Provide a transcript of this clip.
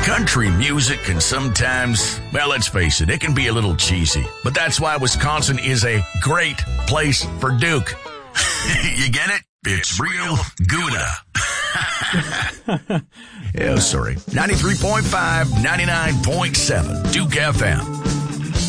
Country music can sometimes, well, let's face it, it can be a little cheesy. But that's why Wisconsin is a great place for Duke. You get it? It's real Gouda. Oh, sorry. 93.5, 99.7, Duke FM.